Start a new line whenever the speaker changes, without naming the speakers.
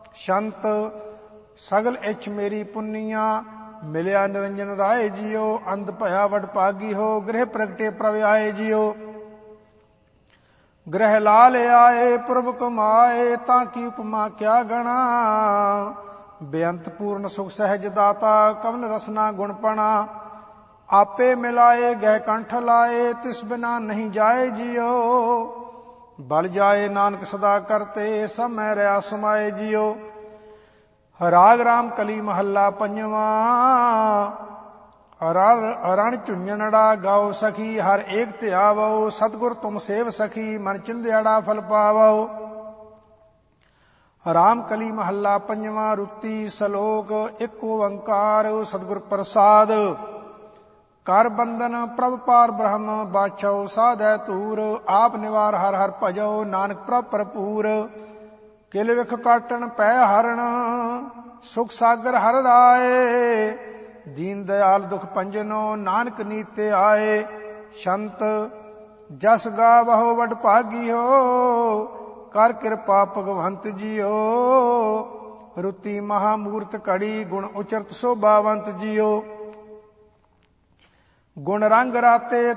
ਸ਼ੰਤ ਸਗਲ ਇੱਛ ਮੇਰੀ ਪੁੰਨੀਆਂ, ਮਿਲਿਆ ਨਿਰੰਜਨ ਰਾਏ ਜੀਓ। ਅੰਧ ਭਇਆ ਵਡ ਭਾਗੀ ਹੋ, ਗ੍ਰਹਿ ਪ੍ਰਗਟੇ ਪ੍ਰਭ ਆਏ ਜੀਓ। ਗ੍ਰਹਿ ਲਾਲ ਆਏ ਪ੍ਰਭ ਕਮਾਏ, ਤਾਂ ਕੀ ਉਪਮਾ ਕਿਆ ਗਣਾ। ਬੇਅੰਤ ਪੂਰਨ ਸੁਖ ਸਹਿਜ ਦਾਤਾ, ਕਵਨ ਰਸਨਾ ਗੁਣਪਣਾ। ਆਪੇ ਮਿਲਾਏ ਗਹਿ ਕੰਠ ਲਾਏ, ਤਿਸ ਬਿਨਾ ਨਹੀਂ ਜਾਏ ਜੀਓ। ਬਲ ਜਾਏ ਨਾਨਕ ਸਦਾ ਕਰਤੇ, ਸਭ ਮੈਂ ਰਿਆ ਸਮਾਏ ਜੀਓ। ਰਾਗ ਰਾਮ ਕਲੀ ਮਹੱਲਾ ਪੰਜਵਾਂ। ਰਣ ਝੁੰਝਣੜਾ ਗਾਓ ਸਖੀ, ਹਰ ਏਕ ਧਿਆਵੋ। ਸਤਿਗੁਰ ਤੁਮ ਸੇਵ ਸਖੀ, ਮਨ ਚਿੰਧਿਆੜਾ ਫਲ ਪਾਵੋ। ਰਾਮ ਕਲੀ ਮਹੱਲਾ ਪੰਜਵਾਂ। ਰੁੱਤੀ ਸਲੋਕ ਇੱਕ ਓੰਕਾਰ, ਸਤਿਗੁਰ ਪ੍ਰਸਾਦ। ਕਰ ਬੰਦਨ ਪ੍ਰਭ ਪਾਰ ਬ੍ਰਹਮ, ਬਾਛੋ ਸਾਧੈ ਤੂਰ। ਆਪ ਨਿਵਾਰ ਹਰ ਹਰ ਭਜੋ, ਨਾਨਕ ਪ੍ਰਭ ਭਰਪੂਰ। ਕਿਲ ਵਿਖ ਕਾਟਣ ਪੈ ਹਰਣ, ਸੁਖ ਸਾਗਰ ਹਰ ਰਾਏ। ਦੀਨ ਦਿਆਲ ਦੁਖ ਭੰਜਨੋ, ਨਾਨਕ ਨੀਤੇ ਆਏ। ਸ਼ੰਤ ਜਸ ਗਾਵਹੁ ਵਡ ਭਾਗੀ ਹੋ, ਕਰ ਕਿਰਪਾ ਭਗਵੰਤ ਜੀਓ। ਰੁੱਤੀ ਮਹਾਮੂਰਤ ਘੜੀ, ਗੁਣ ਉਚਰਤ ਸੋਭਾਵੰਤ ਜੀਓ। ਗੁਣ ਰੰਗ ਰਾਤੇ